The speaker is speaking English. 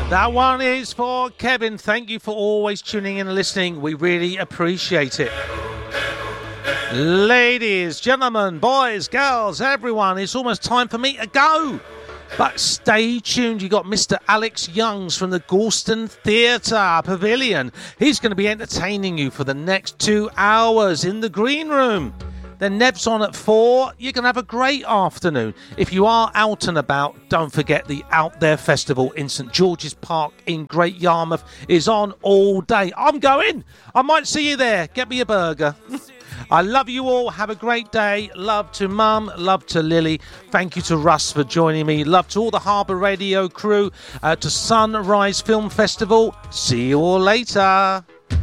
That one is for Kevin. Thank you for always tuning in and listening. We really appreciate it. Ladies, gentlemen, boys, girls, everyone, it's almost time for me to go. But stay tuned. You got Mr. Alex Youngs from the Galston Theatre Pavilion. He's going to be entertaining you for the next 2 hours in the green room. Then Nev's on at 4. You're going to have a great afternoon. If you are out and about, don't forget the Out There Festival in St George's Park in Great Yarmouth is on all day. I'm going. I might see you there. Get me a burger. I love you all. Have a great day. Love to Mum. Love to Lily. Thank you to Russ for joining me. Love to all the Harbour Radio crew. To Sunrise Film Festival. See you all later.